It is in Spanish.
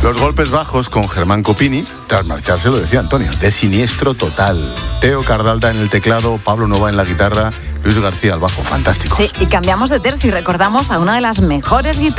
Los golpes bajos con Germán Copini, tras marcharse, lo decía Antonio, de siniestro total. Teo Cardalda en el teclado, Pablo Nova en la guitarra, Luis García al bajo, fantástico. Sí, y cambiamos de tercio y recordamos a una de las mejores guitarras